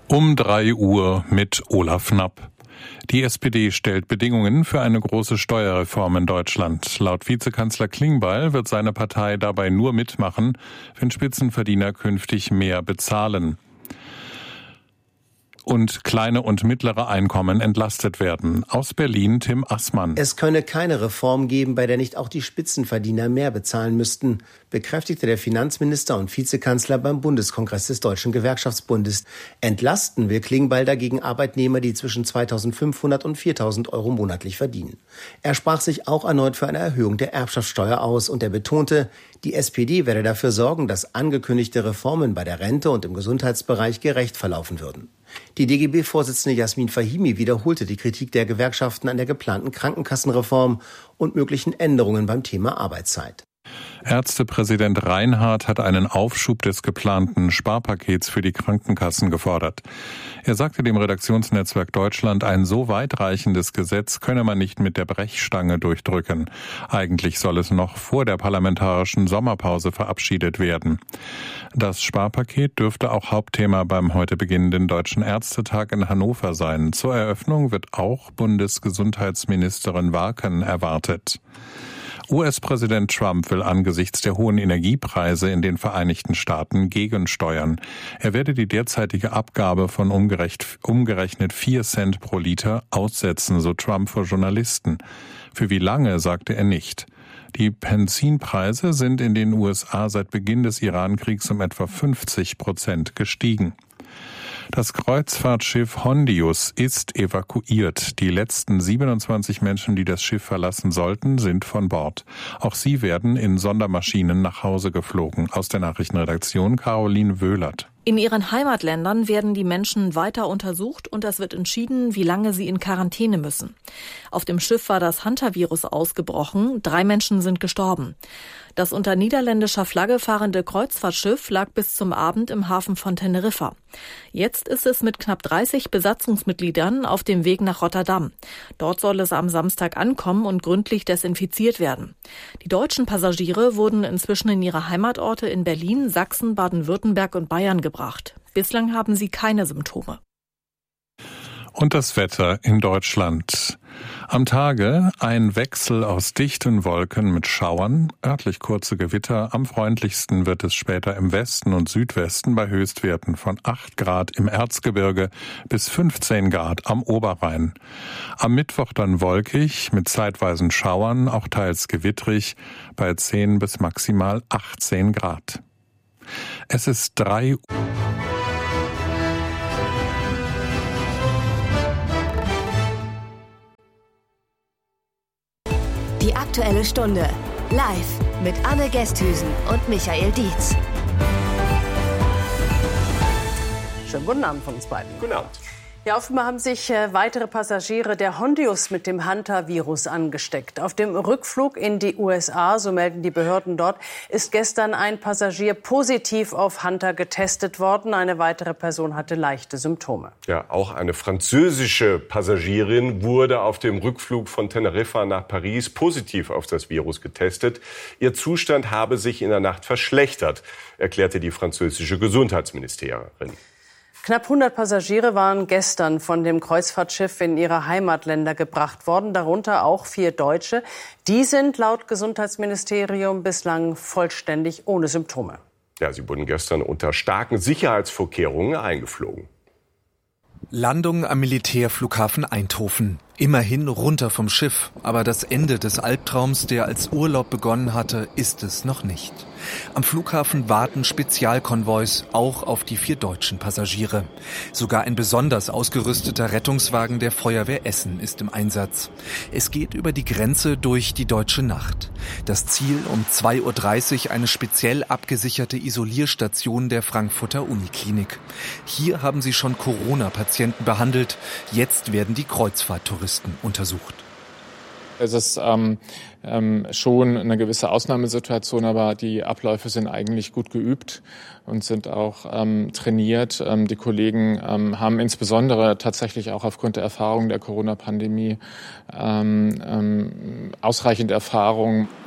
Um 3 Uhr mit Olaf Knapp. Die SPD stellt Bedingungen für eine große Steuerreform in Deutschland. Laut Vizekanzler Klingbeil wird seine Partei dabei nur mitmachen, wenn Spitzenverdiener künftig mehr bezahlen und kleine und mittlere Einkommen entlastet werden. Aus Berlin Tim Assmann. Es könne keine Reform geben, bei der nicht auch die Spitzenverdiener mehr bezahlen müssten, bekräftigte der Finanzminister und Vizekanzler beim Bundeskongress des Deutschen Gewerkschaftsbundes. Entlasten will Klingbeil dagegen Arbeitnehmer, die zwischen 2.500 und 4.000 Euro monatlich verdienen. Er sprach sich auch erneut für eine Erhöhung der Erbschaftssteuer aus und er betonte, die SPD werde dafür sorgen, dass angekündigte Reformen bei der Rente und im Gesundheitsbereich gerecht verlaufen würden. Die DGB-Vorsitzende Jasmin Fahimi wiederholte die Kritik der Gewerkschaften an der geplanten Krankenkassenreform und möglichen Änderungen beim Thema Arbeitszeit. Ärztepräsident Reinhardt hat einen Aufschub des geplanten Sparpakets für die Krankenkassen gefordert. Er sagte dem Redaktionsnetzwerk Deutschland, ein so weitreichendes Gesetz könne man nicht mit der Brechstange durchdrücken. Eigentlich soll es noch vor der parlamentarischen Sommerpause verabschiedet werden. Das Sparpaket dürfte auch Hauptthema beim heute beginnenden Deutschen Ärztetag in Hannover sein. Zur Eröffnung wird auch Bundesgesundheitsministerin Warken erwartet. US-Präsident Trump will angesichts der hohen Energiepreise in den Vereinigten Staaten gegensteuern. Er werde die derzeitige Abgabe von umgerechnet 4 Cent pro Liter aussetzen, so Trump vor Journalisten. Für wie lange, sagte er nicht. Die Benzinpreise sind in den USA seit Beginn des Iran-Kriegs um etwa 50% gestiegen. Das Kreuzfahrtschiff Hondius ist evakuiert. Die letzten 27 Menschen, die das Schiff verlassen sollten, sind von Bord. Auch sie werden in Sondermaschinen nach Hause geflogen. Aus der Nachrichtenredaktion Caroline Wöhlert. In ihren Heimatländern werden die Menschen weiter untersucht und es wird entschieden, wie lange sie in Quarantäne müssen. Auf dem Schiff war das Hantavirus ausgebrochen, 3 Menschen sind gestorben. Das unter niederländischer Flagge fahrende Kreuzfahrtschiff lag bis zum Abend im Hafen von Teneriffa. Jetzt ist es mit knapp 30 Besatzungsmitgliedern auf dem Weg nach Rotterdam. Dort soll es am Samstag ankommen und gründlich desinfiziert werden. Die deutschen Passagiere wurden inzwischen in ihre Heimatorte in Berlin, Sachsen, Baden-Württemberg und Bayern gebracht. Bislang haben sie keine Symptome. Und das Wetter in Deutschland. Am Tage ein Wechsel aus dichten Wolken mit Schauern, örtlich kurze Gewitter. Am freundlichsten wird es später im Westen und Südwesten bei Höchstwerten von 8 Grad im Erzgebirge bis 15 Grad am Oberrhein. Am Mittwoch dann wolkig mit zeitweisen Schauern, auch teils gewittrig, bei 10 bis maximal 18 Grad. Es ist 3 Uhr. Die Aktuelle Stunde. Live mit Anne Gesthüsen und Michael Dietz. Schönen guten Abend von uns beiden. Guten Abend. Ja, offenbar haben sich weitere Passagiere der Hondius mit dem Hunter-Virus angesteckt. Auf dem Rückflug in die USA, so melden die Behörden dort, ist gestern ein Passagier positiv auf Hunter getestet worden. Eine weitere Person hatte leichte Symptome. Ja, auch eine französische Passagierin wurde auf dem Rückflug von Teneriffa nach Paris positiv auf das Virus getestet. Ihr Zustand habe sich in der Nacht verschlechtert, erklärte die französische Gesundheitsministerin. Knapp 100 Passagiere waren gestern von dem Kreuzfahrtschiff in ihre Heimatländer gebracht worden, darunter auch 4 Deutsche. Die sind laut Gesundheitsministerium bislang vollständig ohne Symptome. Ja, sie wurden gestern unter starken Sicherheitsvorkehrungen eingeflogen. Landung am Militärflughafen Eindhoven. Immerhin runter vom Schiff. Aber das Ende des Albtraums, der als Urlaub begonnen hatte, ist es noch nicht. Am Flughafen warten Spezialkonvois, auch auf die 4 deutschen Passagiere. Sogar ein besonders ausgerüsteter Rettungswagen der Feuerwehr Essen ist im Einsatz. Es geht über die Grenze durch die deutsche Nacht. Das Ziel um 2.30 Uhr eine speziell abgesicherte Isolierstation der Frankfurter Uniklinik. Hier haben sie schon Corona-Patienten behandelt. Jetzt werden die Kreuzfahrttouristen untersucht. Es ist schon eine gewisse Ausnahmesituation, aber die Abläufe sind eigentlich gut geübt und sind auch trainiert. Die Kollegen haben insbesondere tatsächlich auch aufgrund der Erfahrung der Corona-Pandemie ausreichend Erfahrung.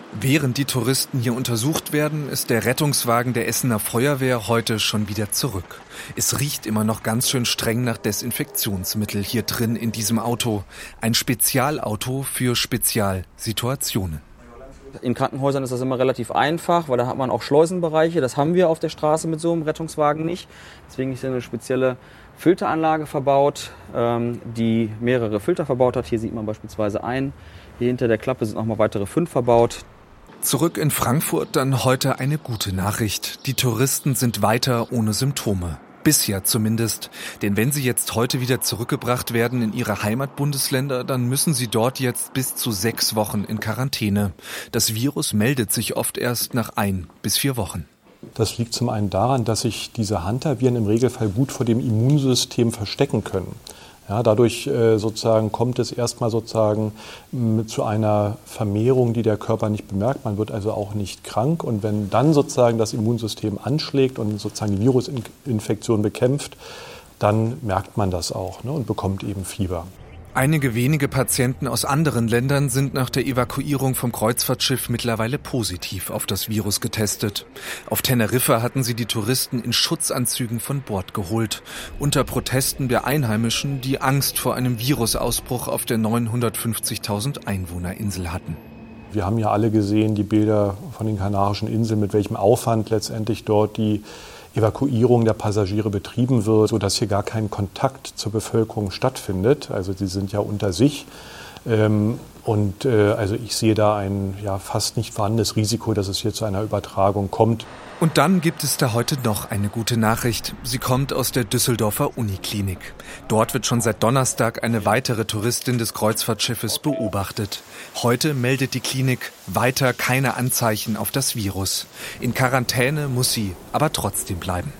Während die Touristen hier untersucht werden, ist der Rettungswagen der Essener Feuerwehr heute schon wieder zurück. Es riecht immer noch ganz schön streng nach Desinfektionsmittel hier drin in diesem Auto. Ein Spezialauto für Spezialsituationen. In Krankenhäusern ist das immer relativ einfach, weil da hat man auch Schleusenbereiche. Das haben wir auf der Straße mit so einem Rettungswagen nicht. Deswegen ist hier eine spezielle Filteranlage verbaut, die mehrere Filter verbaut hat. Hier sieht man beispielsweise einen. Hier hinter der Klappe sind nochmal weitere 5 verbaut. Zurück in Frankfurt dann heute eine gute Nachricht. Die Touristen sind weiter ohne Symptome. Bisher zumindest. Denn wenn sie jetzt heute wieder zurückgebracht werden in ihre Heimatbundesländer, dann müssen sie dort jetzt bis zu 6 Wochen in Quarantäne. Das Virus meldet sich oft erst nach 1 bis 4 Wochen. Das liegt zum einen daran, dass sich diese Hantaviren im Regelfall gut vor dem Immunsystem verstecken können. Ja, dadurch kommt es erstmal zu einer Vermehrung, die der Körper nicht bemerkt. Man wird also auch nicht krank. Und wenn dann das Immunsystem anschlägt und die Virusinfektion bekämpft, dann merkt man das auch, und bekommt eben Fieber. Einige wenige Patienten aus anderen Ländern sind nach der Evakuierung vom Kreuzfahrtschiff mittlerweile positiv auf das Virus getestet. Auf Teneriffa hatten sie die Touristen in Schutzanzügen von Bord geholt, unter Protesten der Einheimischen, die Angst vor einem Virusausbruch auf der 950.000 Einwohnerinsel hatten. Wir haben ja alle gesehen, die Bilder von den Kanarischen Inseln, mit welchem Aufwand letztendlich dort die Evakuierung der Passagiere betrieben wird, sodass hier gar kein Kontakt zur Bevölkerung stattfindet. Also die sind ja unter sich. Also ich sehe da ein fast nicht vorhandenes Risiko, dass es hier zu einer Übertragung kommt. Und dann gibt es da heute noch eine gute Nachricht. Sie kommt aus der Düsseldorfer Uniklinik. Dort wird schon seit Donnerstag eine weitere Touristin des Kreuzfahrtschiffes beobachtet. Heute meldet die Klinik weiter keine Anzeichen auf das Virus. In Quarantäne muss sie aber trotzdem bleiben.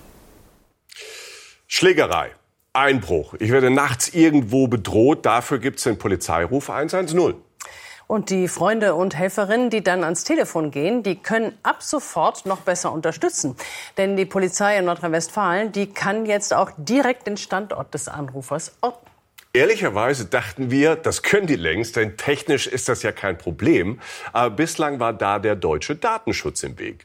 Schlägerei. Einbruch. Ich werde nachts irgendwo bedroht. Dafür gibt es den Polizeiruf 110. Und die Freunde und Helferinnen, die dann ans Telefon gehen, die können ab sofort noch besser unterstützen. Denn die Polizei in Nordrhein-Westfalen, die kann jetzt auch direkt den Standort des Anrufers orten. Ehrlicherweise dachten wir, das können die längst, denn technisch ist das ja kein Problem. Aber bislang war da der deutsche Datenschutz im Weg.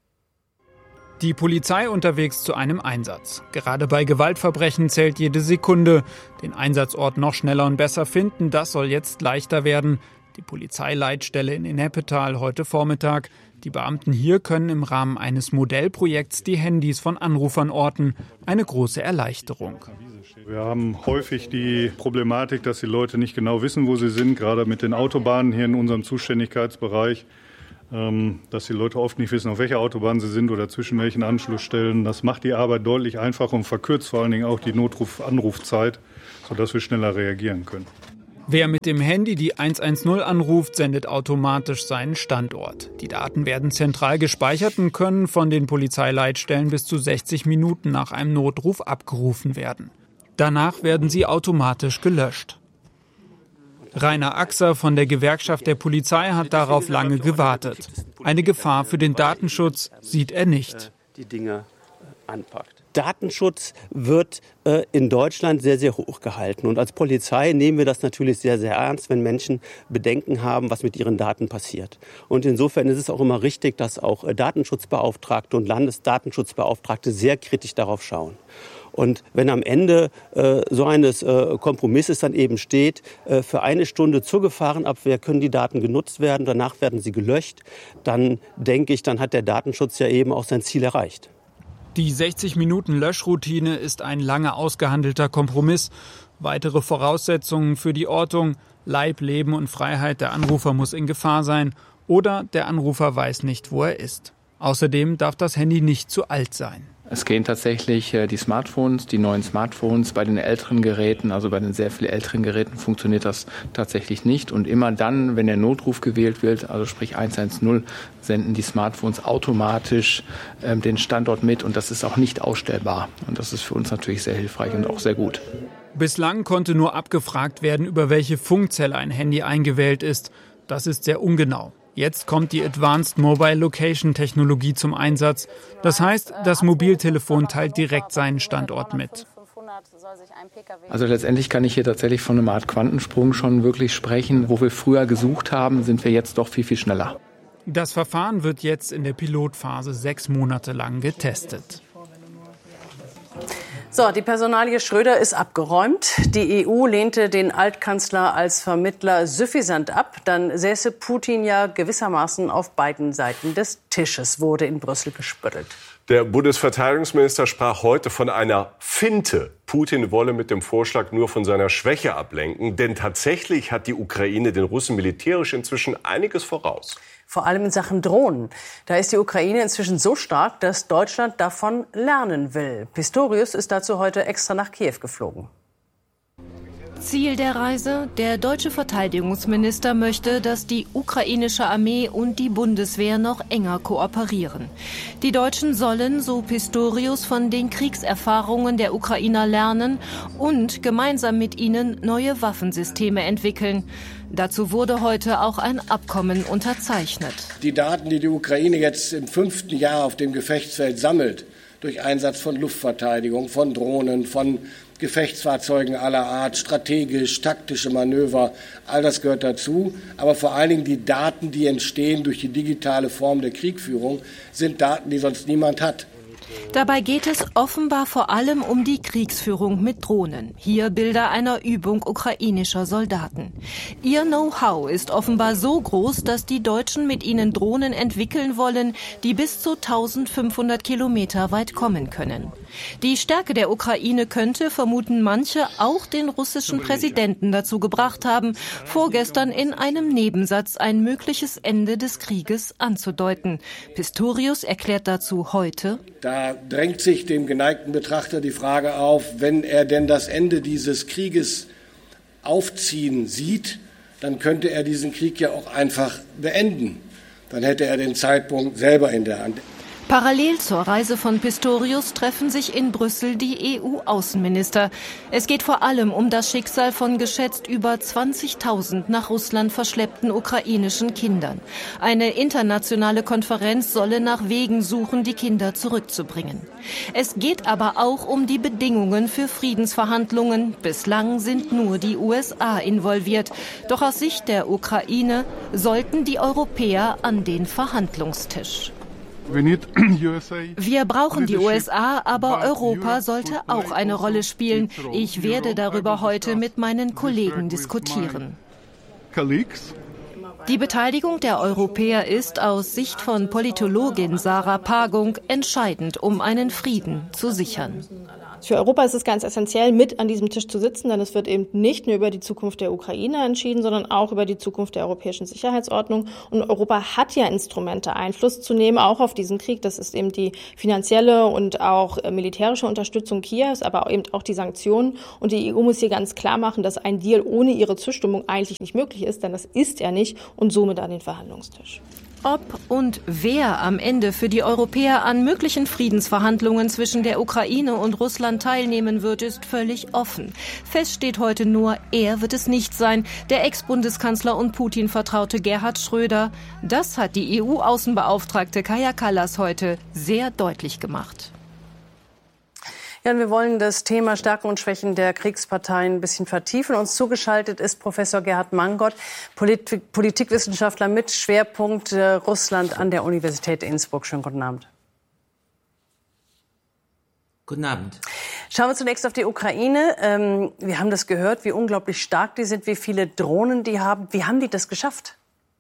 Die Polizei unterwegs zu einem Einsatz. Gerade bei Gewaltverbrechen zählt jede Sekunde. Den Einsatzort noch schneller und besser finden, das soll jetzt leichter werden. Die Polizeileitstelle in Ennepetal heute Vormittag. Die Beamten hier können im Rahmen eines Modellprojekts die Handys von Anrufern orten. Eine große Erleichterung. Wir haben häufig die Problematik, dass die Leute nicht genau wissen, wo sie sind, gerade mit den Autobahnen hier in unserem Zuständigkeitsbereich. Dass die Leute oft nicht wissen, auf welcher Autobahn sie sind oder zwischen welchen Anschlussstellen. Das macht die Arbeit deutlich einfacher und verkürzt vor allen Dingen auch die Notruf-Anrufzeit, sodass wir schneller reagieren können. Wer mit dem Handy die 110 anruft, sendet automatisch seinen Standort. Die Daten werden zentral gespeichert und können von den Polizeileitstellen bis zu 60 Minuten nach einem Notruf abgerufen werden. Danach werden sie automatisch gelöscht. Rainer Axer von der Gewerkschaft der Polizei hat darauf lange gewartet. Eine Gefahr für den Datenschutz sieht er nicht. Die Dinge anpackt. Datenschutz wird in Deutschland sehr, sehr hoch gehalten. Und als Polizei nehmen wir das natürlich sehr, sehr ernst, wenn Menschen Bedenken haben, was mit ihren Daten passiert. Und insofern ist es auch immer richtig, dass auch Datenschutzbeauftragte und Landesdatenschutzbeauftragte sehr kritisch darauf schauen. Und wenn am Ende so eines Kompromisses dann eben steht, für 1 Stunde zur Gefahrenabwehr können die Daten genutzt werden, danach werden sie gelöscht, dann denke ich, dann hat der Datenschutz ja eben auch sein Ziel erreicht. Die 60-Minuten-Löschroutine ist ein lange ausgehandelter Kompromiss. Weitere Voraussetzungen für die Ortung: Leib, Leben und Freiheit der Anrufer muss in Gefahr sein oder der Anrufer weiß nicht, wo er ist. Außerdem darf das Handy nicht zu alt sein. Es gehen tatsächlich die Smartphones, die neuen Smartphones. Bei den älteren Geräten, also bei den sehr viel älteren Geräten, funktioniert das tatsächlich nicht. Und immer dann, wenn der Notruf gewählt wird, also sprich 110, senden die Smartphones automatisch den Standort mit. Und das ist auch nicht ausstellbar. Und das ist für uns natürlich sehr hilfreich und auch sehr gut. Bislang konnte nur abgefragt werden, über welche Funkzelle ein Handy eingewählt ist. Das ist sehr ungenau. Jetzt kommt die Advanced Mobile Location Technologie zum Einsatz. Das heißt, das Mobiltelefon teilt direkt seinen Standort mit. Also letztendlich kann ich hier tatsächlich von einer Art Quantensprung schon wirklich sprechen. Wo wir früher gesucht haben, sind wir jetzt doch viel, viel schneller. Das Verfahren wird jetzt in der Pilotphase 6 Monate lang getestet. So, die Personalie Schröder ist abgeräumt. Die EU lehnte den Altkanzler als Vermittler suffisant ab. Dann säße Putin ja gewissermaßen auf beiden Seiten des Tisches, wurde in Brüssel gespöttelt. Der Bundesverteidigungsminister sprach heute von einer Finte. Putin wolle mit dem Vorschlag nur von seiner Schwäche ablenken. Denn tatsächlich hat die Ukraine den Russen militärisch inzwischen einiges voraus. Vor allem in Sachen Drohnen. Da ist die Ukraine inzwischen so stark, dass Deutschland davon lernen will. Pistorius ist dazu heute extra nach Kiew geflogen. Ziel der Reise: Der deutsche Verteidigungsminister möchte, dass die ukrainische Armee und die Bundeswehr noch enger kooperieren. Die Deutschen sollen, so Pistorius, von den Kriegserfahrungen der Ukrainer lernen und gemeinsam mit ihnen neue Waffensysteme entwickeln. Dazu wurde heute auch ein Abkommen unterzeichnet. Die Daten, die die Ukraine jetzt im 5. Jahr auf dem Gefechtsfeld sammelt, durch Einsatz von Luftverteidigung, von Drohnen, von Gefechtsfahrzeugen aller Art, strategisch, taktische Manöver, all das gehört dazu. Aber vor allen Dingen die Daten, die entstehen durch die digitale Form der Kriegführung, sind Daten, die sonst niemand hat. Dabei geht es offenbar vor allem um die Kriegsführung mit Drohnen. Hier Bilder einer Übung ukrainischer Soldaten. Ihr Know-how ist offenbar so groß, dass die Deutschen mit ihnen Drohnen entwickeln wollen, die bis zu 1500 Kilometer weit kommen können. Die Stärke der Ukraine könnte, vermuten manche, auch den russischen Präsidenten dazu gebracht haben, vorgestern in einem Nebensatz ein mögliches Ende des Krieges anzudeuten. Pistorius erklärt dazu heute: Da drängt sich dem geneigten Betrachter die Frage auf, wenn er denn das Ende dieses Krieges aufziehen sieht, dann könnte er diesen Krieg ja auch einfach beenden. Dann hätte er den Zeitpunkt selber in der Hand. Parallel zur Reise von Pistorius treffen sich in Brüssel die EU-Außenminister. Es geht vor allem um das Schicksal von geschätzt über 20.000 nach Russland verschleppten ukrainischen Kindern. Eine internationale Konferenz solle nach Wegen suchen, die Kinder zurückzubringen. Es geht aber auch um die Bedingungen für Friedensverhandlungen. Bislang sind nur die USA involviert. Doch aus Sicht der Ukraine sollten die Europäer an den Verhandlungstisch. Wir brauchen die USA, aber Europa sollte auch eine Rolle spielen. Ich werde darüber heute mit meinen Kollegen diskutieren. Die Beteiligung der Europäer ist aus Sicht von Politologin Sarah Pagung entscheidend, um einen Frieden zu sichern. Für Europa ist es ganz essentiell, mit an diesem Tisch zu sitzen, denn es wird eben nicht nur über die Zukunft der Ukraine entschieden, sondern auch über die Zukunft der europäischen Sicherheitsordnung. Und Europa hat ja Instrumente, Einfluss zu nehmen, auch auf diesen Krieg. Das ist eben die finanzielle und auch militärische Unterstützung Kiews, aber eben auch die Sanktionen. Und die EU muss hier ganz klar machen, dass ein Deal ohne ihre Zustimmung eigentlich nicht möglich ist, denn das ist er nicht, und somit an den Verhandlungstisch. Ob und wer am Ende für die Europäer an möglichen Friedensverhandlungen zwischen der Ukraine und Russland teilnehmen wird, ist völlig offen. Fest steht heute nur, er wird es nicht sein, der Ex-Bundeskanzler und Putin-Vertraute Gerhard Schröder. Das hat die EU-Außenbeauftragte Kaja Kallas heute sehr deutlich gemacht. Ja, und wir wollen das Thema Stärken und Schwächen der Kriegsparteien ein bisschen vertiefen. Uns zugeschaltet ist Professor Gerhard Mangold, Politikwissenschaftler mit Schwerpunkt Russland an der Universität Innsbruck. Schönen guten Abend. Guten Abend. Schauen wir zunächst auf die Ukraine. Wir haben das gehört, wie unglaublich stark die sind, wie viele Drohnen die haben. Wie haben die das geschafft?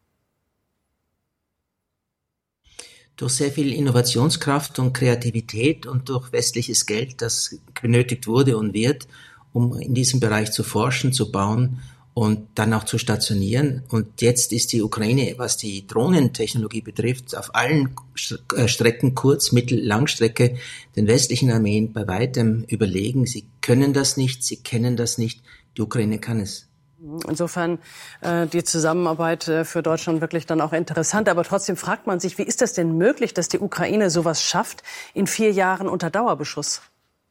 Durch sehr viel Innovationskraft und Kreativität und durch westliches Geld, das benötigt wurde und wird, um in diesem Bereich zu forschen, zu bauen und dann auch zu stationieren. Und jetzt ist die Ukraine, was die Drohnentechnologie betrifft, auf allen Strecken, Kurz-, Mittel-, Langstrecke, den westlichen Armeen bei weitem überlegen. Sie können das nicht, sie kennen das nicht, die Ukraine kann es. Insofern die Zusammenarbeit für Deutschland wirklich dann auch interessant. Aber trotzdem fragt man sich, wie ist das denn möglich, dass die Ukraine sowas schafft in 4 Jahren unter Dauerbeschuss?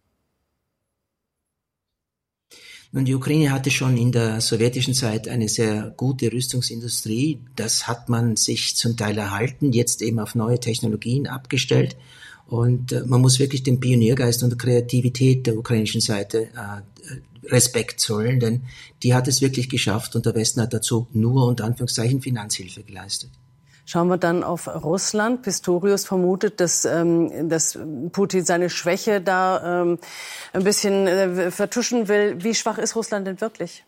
Nun, die Ukraine hatte schon in der sowjetischen Zeit eine sehr gute Rüstungsindustrie. Das hat man sich zum Teil erhalten, jetzt eben auf neue Technologien abgestellt. Und man muss wirklich den Pioniergeist und der Kreativität der ukrainischen Seite Respekt zollen, denn die hat es wirklich geschafft und der Westen hat dazu nur unter Anführungszeichen Finanzhilfe geleistet. Schauen wir dann auf Russland. Pistorius vermutet, dass Putin seine Schwäche da ein bisschen vertuschen will. Wie schwach ist Russland denn wirklich?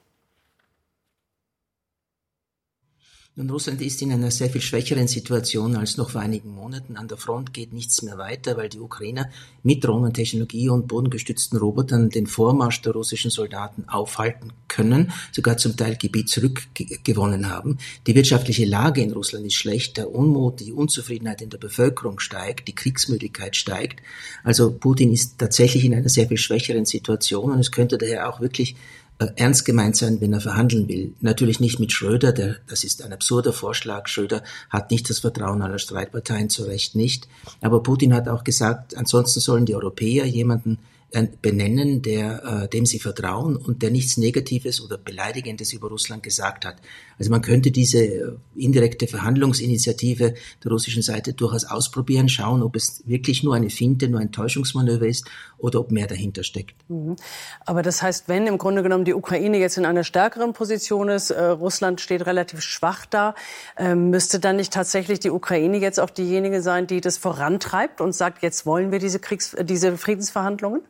Und Russland ist in einer sehr viel schwächeren Situation als noch vor einigen Monaten. An der Front geht nichts mehr weiter, weil die Ukrainer mit Drohnentechnologie und bodengestützten Robotern den Vormarsch der russischen Soldaten aufhalten können, sogar zum Teil Gebiet zurückgewonnen haben. Die wirtschaftliche Lage in Russland ist schlecht, der Unmut, die Unzufriedenheit in der Bevölkerung steigt, die Kriegsmüdigkeit steigt. Also Putin ist tatsächlich in einer sehr viel schwächeren Situation und es könnte daher auch wirklich ernst gemeint sein, wenn er verhandeln will. Natürlich nicht mit Schröder, das ist ein absurder Vorschlag. Schröder hat nicht das Vertrauen aller Streitparteien, zu Recht nicht. Aber Putin hat auch gesagt, ansonsten sollen die Europäer jemanden benennen, dem sie vertrauen und der nichts Negatives oder Beleidigendes über Russland gesagt hat. Also man könnte diese indirekte Verhandlungsinitiative der russischen Seite durchaus ausprobieren, schauen, ob es wirklich nur eine Finte, nur ein Täuschungsmanöver ist oder ob mehr dahinter steckt. Aber das heißt, wenn im Grunde genommen die Ukraine jetzt in einer stärkeren Position ist, Russland steht relativ schwach da, müsste dann nicht tatsächlich die Ukraine jetzt auch diejenige sein, die das vorantreibt und sagt, jetzt wollen wir diese Friedensverhandlungen?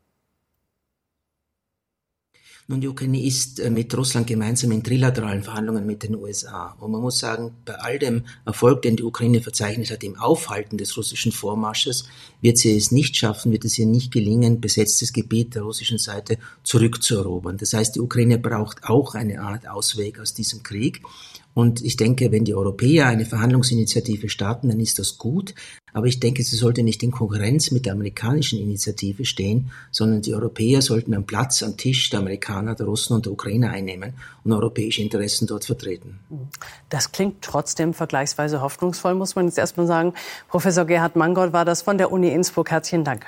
Nun, die Ukraine ist mit Russland gemeinsam in trilateralen Verhandlungen mit den USA. Und man muss sagen, bei all dem Erfolg, den die Ukraine verzeichnet hat im Aufhalten des russischen Vormarsches, wird sie es nicht schaffen, wird es ihr nicht gelingen, besetztes Gebiet der russischen Seite zurückzuerobern. Das heißt, die Ukraine braucht auch eine Art Ausweg aus diesem Krieg. Und ich denke, wenn die Europäer eine Verhandlungsinitiative starten, dann ist das gut. Aber ich denke, sie sollte nicht in Konkurrenz mit der amerikanischen Initiative stehen, sondern die Europäer sollten einen Platz am Tisch der Amerikaner, der Russen und der Ukrainer einnehmen und europäische Interessen dort vertreten. Das klingt trotzdem vergleichsweise hoffnungsvoll, muss man jetzt erstmal sagen. Professor Gerhard Mangold war das von der Uni Innsbruck. Herzlichen Dank.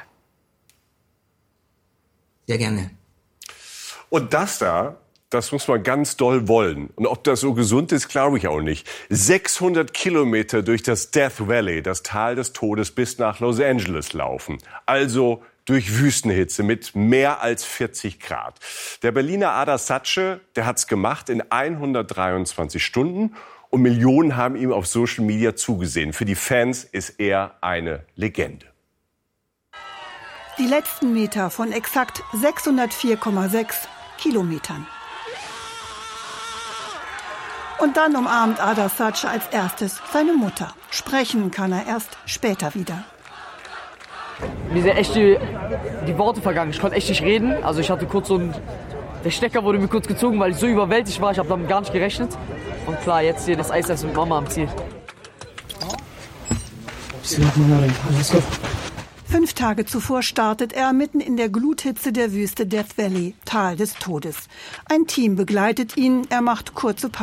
Sehr gerne. Und das muss man ganz doll wollen. Und ob das so gesund ist, glaube ich auch nicht. 600 Kilometer durch das Death Valley, das Tal des Todes, bis nach Los Angeles laufen. Also durch Wüstenhitze mit mehr als 40 Grad. Der Berliner Ada Satsche, der hat's gemacht in 123 Stunden. Und Millionen haben ihm auf Social Media zugesehen. Für die Fans ist er eine Legende. Die letzten Meter von exakt 604,6 Kilometern. Und dann umarmt Ada Satsche als erstes seine Mutter. Sprechen kann er erst später wieder. Mir sind echt die Worte vergangen. Ich konnte echt nicht reden. Also ich hatte kurz der Stecker wurde mir kurz gezogen, weil ich so überwältigt war. Ich habe damit gar nicht gerechnet. Und klar, jetzt hier das Eisessen mit Mama am Ziel. 5 Tage zuvor startet er mitten in der Gluthitze der Wüste Death Valley, Tal des Todes. Ein Team begleitet ihn, er macht kurze Pausen.